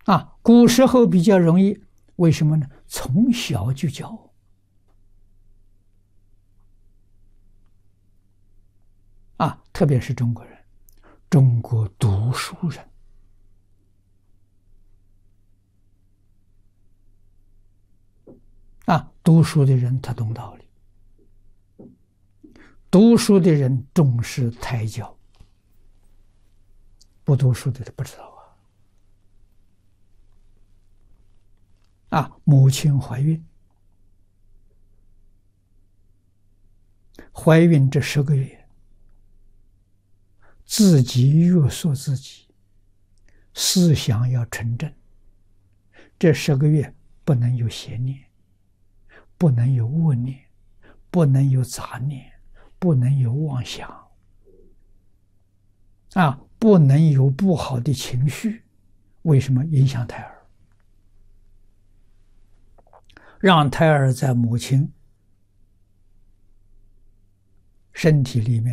古时候比较容易，为什么呢？从小就教。特别是中国人，中国读书人读书的人他懂道理，读书的人重视胎教，不读书的他不知道母亲怀孕这10个月。自己约束自己，思想要纯正。这10个月不能有邪念，不能有恶念，不能有杂念，不能有妄想，不能有不好的情绪。为什么？影响胎儿，让胎儿在母亲身体里面